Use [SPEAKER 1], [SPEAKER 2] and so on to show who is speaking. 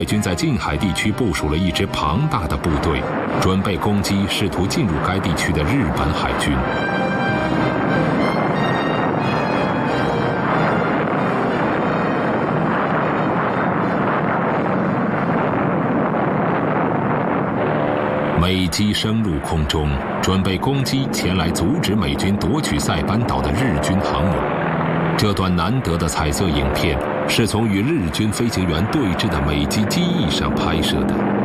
[SPEAKER 1] 美军在近海地区部署了一支庞大的部队，准备攻击试图进入该地区的日本海军。美机升入空中，准备攻击前来阻止美军夺取塞班岛的日军航母。这段难得的彩色影片是从与日军飞行员对峙的美机机翼上拍摄的。